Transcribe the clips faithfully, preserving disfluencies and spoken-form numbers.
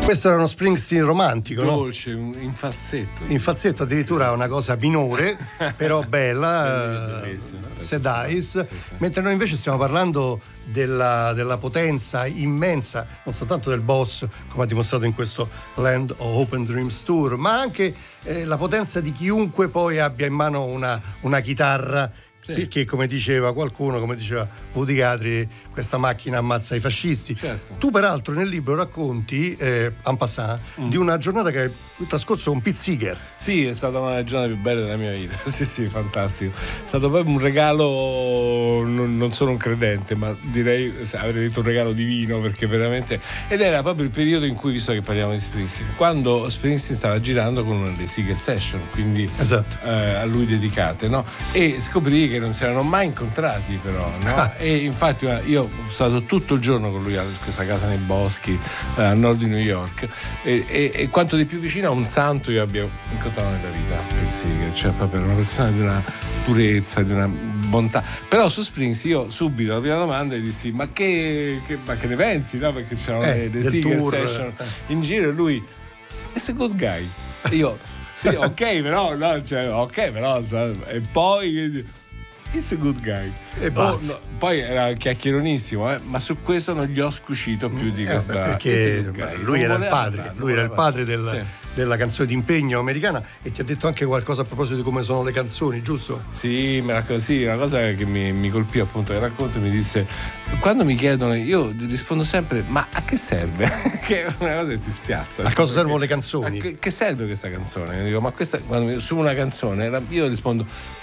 Questo era uno Springsteen romantico, dolce, no? in falsetto. In falsetto addirittura una cosa minore, però bella, Sedais, sì, sì. Mentre noi invece stiamo parlando della, della potenza immensa, non soltanto del boss, come ha dimostrato in questo Land of Open Dreams Tour, ma anche eh, la potenza di chiunque poi abbia in mano una, una chitarra. Sì. Perché come diceva qualcuno, come diceva Woody Guthrie, questa macchina ammazza i fascisti. Certo. Tu peraltro nel libro racconti eh, en passant mm. di una giornata che hai trascorso con Pete Seeger. Sì, è stata una giornata più bella della mia vita. Sì, sì, fantastico. È stato proprio un regalo, non, non sono un credente, ma direi avrei detto un regalo divino, perché veramente, ed era proprio il periodo in cui, visto che parliamo di Springsteen, quando Springsteen stava girando con una dei Seeger Session, quindi esatto. eh, a lui dedicate, no? E scoprì che non si erano mai incontrati, però, no? Ah. E infatti io sono stato tutto il giorno con lui a questa casa nei boschi eh, a nord di New York, e, e, e quanto di più vicino a un santo io abbia incontrato nella vita, pensi che cioè proprio una persona di una purezza, di una bontà. Però su Springsteen io subito la prima domanda gli dissi ma che, che, ma che ne pensi, no? Perché c'erano eh, le Seeger Session in giro e lui it's a good guy. E io sì, ok, però no, cioè, ok, però e poi it's a good guy e oh, no, poi era chiacchieronissimo, eh, ma su questo non gli ho scucito più di eh, questa, perché lui era il padre parlare, lui era il padre del, sì. della canzone d'impegno americana, e ti ha detto anche qualcosa a proposito di come sono le canzoni, giusto? Sì, ma sì, una cosa che mi, mi colpì appunto il racconto, mi disse, quando mi chiedono io rispondo sempre ma a che serve? Che è una cosa che ti spiazza, a cosa servono le canzoni? Che, che serve questa canzone? Io dico, ma questa, quando su una canzone io rispondo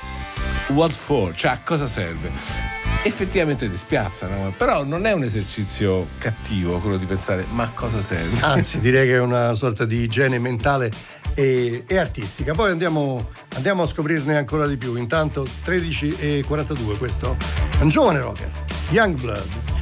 what for? Cioè a cosa serve? Effettivamente ti spiazzano, però non è un esercizio cattivo quello di pensare ma a cosa serve? Anzi, direi che è una sorta di igiene mentale e, e artistica. Poi andiamo, andiamo a scoprirne ancora di più. Intanto tredici e quarantadue, questo è un giovane rocker, Youngblood.